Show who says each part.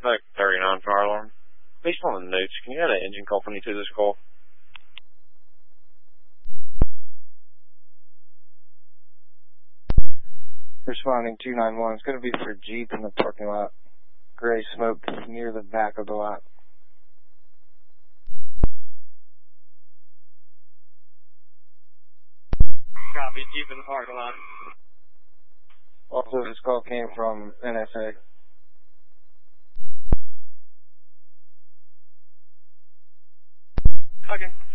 Speaker 1: Back 39 fire alarm. Based on the notes, can you add an engine company to this call?
Speaker 2: Responding 291. It's going to be for Jeep in the parking lot. Gray smoke near the back of the lot.
Speaker 1: Copy, Jeep in the parking lot.
Speaker 2: Also, this call came from NSA.
Speaker 1: Okay.